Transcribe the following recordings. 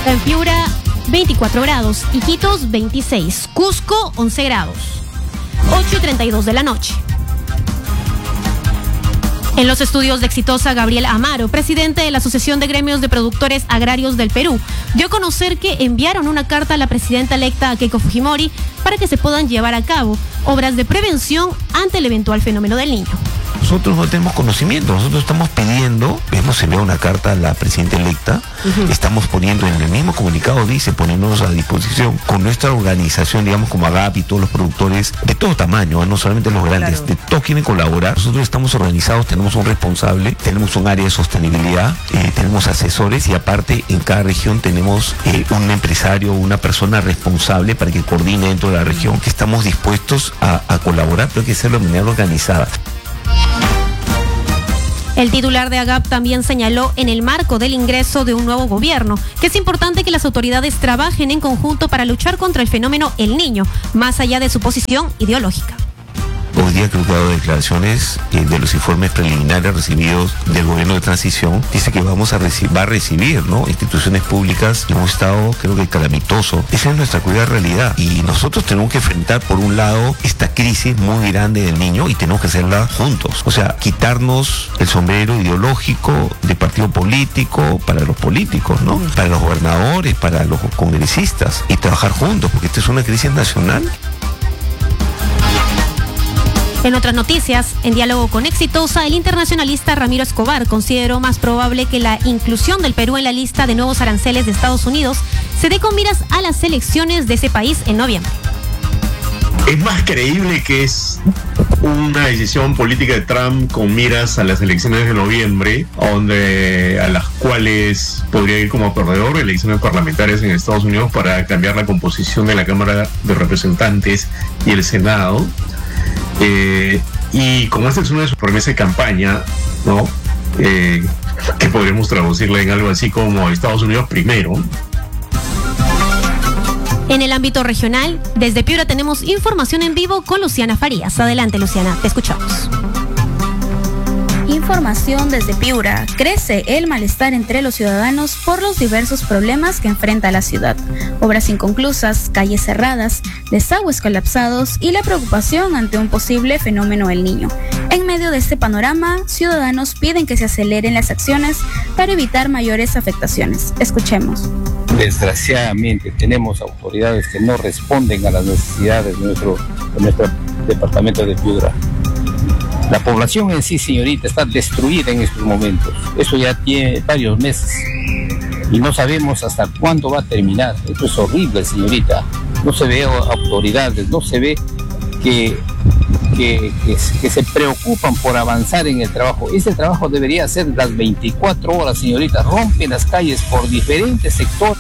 En Piura, 24 grados. Iquitos, 26. Cusco, 11 grados. 8:32 de la noche. En los estudios de Exitosa, Gabriel Amaro, presidente de la Asociación de Gremios de Productores Agrarios del Perú, dio a conocer que enviaron una carta a la presidenta electa Keiko Fujimori para que se puedan llevar a cabo obras de prevención ante el eventual fenómeno del Niño. Nosotros no tenemos conocimiento, nosotros estamos pidiendo, hemos enviado una carta a la presidenta electa, estamos poniendo en el mismo comunicado, dice, poniéndonos a disposición con nuestra organización, digamos como AGAP y todos los productores de todo tamaño, no solamente los grandes, claro, de todos quieren colaborar. Nosotros estamos organizados, tenemos un responsable, tenemos un área de sostenibilidad, tenemos asesores y aparte en cada región tenemos un empresario, una persona responsable para que coordine dentro de la región, que estamos dispuestos a colaborar, pero hay que hacerlo de manera organizada. El titular de AGAP también señaló en el marco del ingreso de un nuevo gobierno que es importante que las autoridades trabajen en conjunto para luchar contra el fenómeno El Niño, más allá de su posición ideológica. Hoy día creo que ha dado declaraciones de los informes preliminares recibidos del gobierno de transición. Dice que va a recibir, ¿no?, instituciones públicas en un estado, creo que calamitoso. Esa es nuestra cruda realidad. Y nosotros tenemos que enfrentar, por un lado, esta crisis muy grande del niño y tenemos que hacerla juntos. O sea, quitarnos el sombrero ideológico de partido político para los políticos, ¿no?, para los gobernadores, para los congresistas y trabajar juntos, porque esta es una crisis nacional. En otras noticias, en diálogo con Exitosa, el internacionalista Ramiro Escobar consideró más probable que la inclusión del Perú en la lista de nuevos aranceles de Estados Unidos se dé con miras a las elecciones de ese país en noviembre. Es más creíble que es una decisión política de Trump con miras a las elecciones de noviembre, a las cuales podría ir como perdedor elecciones parlamentarias en Estados Unidos para cambiar la composición de la Cámara de Representantes y el Senado. Y como esta es una de sus promesas de campaña, ¿no?, que podríamos traducirla en algo así como Estados Unidos primero. En el ámbito regional, desde Piura tenemos información en vivo con Luciana Farías. Adelante, Luciana, te escuchamos. Información desde Piura. Crece el malestar entre los ciudadanos por los diversos problemas que enfrenta la ciudad. Obras inconclusas, calles cerradas, desagües colapsados y la preocupación ante un posible fenómeno El Niño. En medio de este panorama, ciudadanos piden que se aceleren las acciones para evitar mayores afectaciones. Escuchemos. Desgraciadamente tenemos autoridades que no responden a las necesidades de nuestro departamento de Piura. La población en sí, señorita, está destruida en estos momentos. Eso ya tiene varios meses y no sabemos hasta cuándo va a terminar. Esto es horrible, señorita. No se ve autoridades, no se ve que se preocupan por avanzar en el trabajo. Ese trabajo debería ser las 24 horas, señorita. Rompen las calles por diferentes sectores.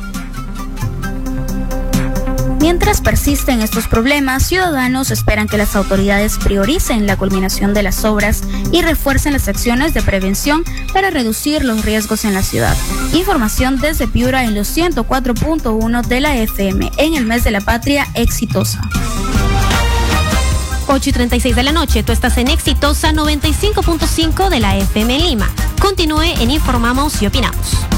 Mientras persisten estos problemas, ciudadanos esperan que las autoridades prioricen la culminación de las obras y refuercen las acciones de prevención para reducir los riesgos en la ciudad. Información desde Piura en los 104.1 de la FM en el mes de la patria Exitosa. 8:36 de la noche, tú estás en Exitosa 95.5 de la FM Lima. Continúe en Informamos y Opinamos.